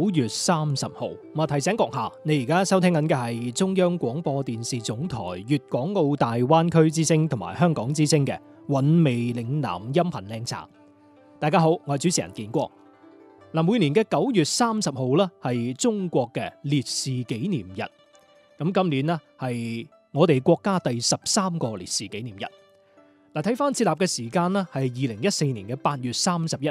9月30號。提醒閣下，你而家收聽緊嘅係中央廣播電視總台粵港澳大灣區之聲同埋香港之聲嘅韻味嶺南音頻靚茶。大家好，我係主持人建國。每年嘅9月30號呢係中國嘅烈士紀念日。咁今年呢係我哋國家第13個烈士紀念日。睇翻設立嘅時間呢係2014年嘅8月31